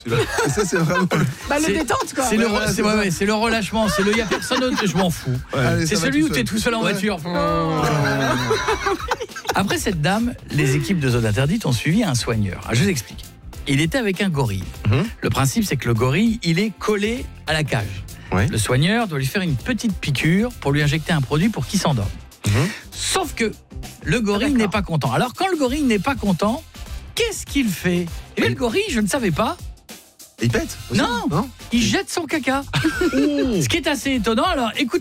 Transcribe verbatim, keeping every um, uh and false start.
Ça, c'est vraiment. Bah, le C'est- détente, quoi. C'est le, Ouais, voilà, c'est- c'est ouais, ça. ouais, c'est le relâchement, c'est le y a personne d'autre, je m'en fous. Allez, C'est ça va celui tout où tu es seul. tout seul en Ouais. voiture. Après cette dame, les équipes de Zone Interdite ont suivi un soigneur. Ah, je vous explique. Il était avec un gorille. Mhm. Le principe, c'est que le gorille, il est collé à la cage. Ouais. Le soigneur doit lui faire une petite piqûre pour lui injecter un produit pour qu'il s'endorme. Mhm. Sauf que le gorille D'accord. n'est pas content. Alors quand le gorille n'est pas content, qu'est-ce qu'il fait? Et bien le gorille, je ne savais pas, Il pète aussi, Non. non il jette son caca. Ce qui est assez étonnant. Alors écoute.